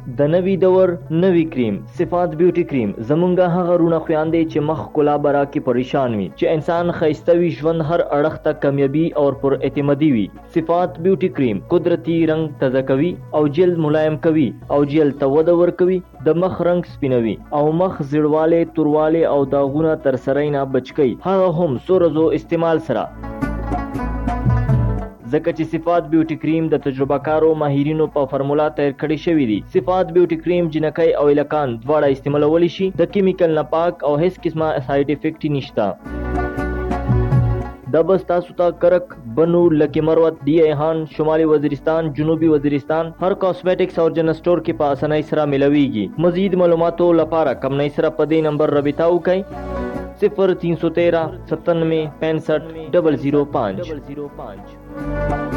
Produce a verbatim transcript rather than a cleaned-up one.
د نوی دور نوی کریم صفات بیوټي کریم زمونږه هغه رونه خویاندې چې مخ کلا برا کې پریشان وي چې انسان خیسته وي ژوند هر اړخ ته کامیابی او پر اعتمادي وي. صفات بیوټي کریم قدرتی رنگ تازه کوي او جلد ملایم کوي او جلد ته وده ورکوي، د مخ رنگ سپینوي او مخ زیړواله تورواله او داغونه تر سره نه بچکی، هغه هم سورزو استعمال سره. ځکه چې صفات بیوټي کریم د تجربه کارو ماهرینو په فرمولا تیار کړی شوی دی. صفات بیوټي کریم جنکۍ او الکان دواړه استعمالولی شي، د کیمیکل نه پاک او هیڅ قسمه ساید افیکټ نشته. دا بس تاسو ته کرک، بنو، لکی مروت، ڈی ایهان، شمالی وزیرستان، جنوبی وزیرستان هر کاسمیټکس او جنرل سٹور کې په اسانۍ سره ملويږي. مزید معلوماتو لپاره کمنۍ سره په دې نمبر رابطه وکړئ صفر تین سو تیرہ ستانوے پینسٹھ ڈبل زیرو پانچ.